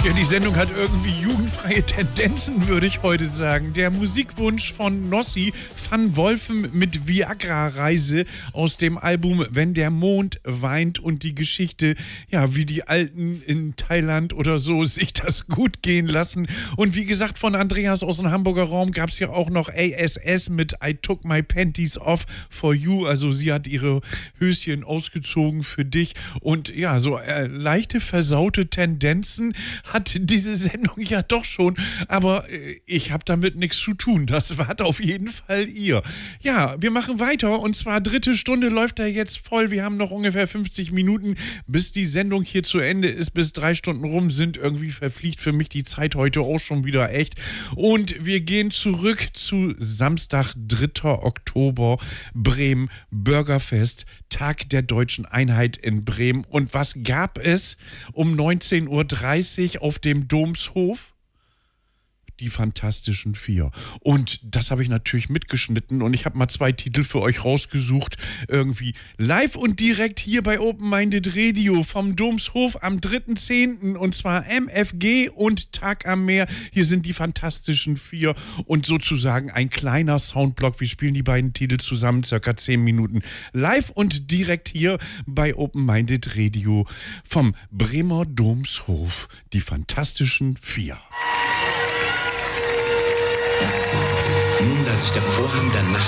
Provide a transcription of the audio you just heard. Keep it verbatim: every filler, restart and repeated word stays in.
Ja, die Sendung hat irgendwie jugendfreie Tendenzen, würde ich heute sagen. Der Musikwunsch von Nossi van Wolfen mit Viagra-Reise aus dem Album Wenn der Mond weint und die Geschichte, ja, wie die Alten in Thailand oder so sich das gut gehen lassen. Und wie gesagt, von Andreas aus dem Hamburger Raum gab es ja auch noch A S S mit I Took My Panties Off for You. Also sie hat ihre Höschen ausgezogen für dich. Und ja, so äh, leichte versaute Tendenzen hat diese Sendung ja doch schon, aber äh, ich habe damit nichts zu tun. Das war auf jeden Fall ihr. Ja, wir machen weiter und zwar dritte Stunde läuft da jetzt voll. Wir haben noch ungefähr fünfzig Minuten, bis die Sendung hier zu Ende ist, bis drei Stunden rum sind. Irgendwie verfliegt für mich die Zeit heute auch schon wieder echt. Und wir gehen zurück zu Samstag, dritter Oktober, Bremen, Bürgerfest, Tag der Deutschen Einheit in Bremen. Und was gab es um neunzehn Uhr dreißig auf dem Domshof? Die Fantastischen Vier. Und das habe ich natürlich mitgeschnitten und ich habe mal zwei Titel für euch rausgesucht. Irgendwie live und direkt hier bei Open Minded Radio vom Domshof am dritten zehnten und zwar M F G und Tag am Meer. Hier sind die Fantastischen Vier und sozusagen ein kleiner Soundblock. Wir spielen die beiden Titel zusammen, circa zehn Minuten live und direkt hier bei Open Minded Radio vom Bremer Domshof. Die Fantastischen Vier. Nun, da sich der Vorhang der Nacht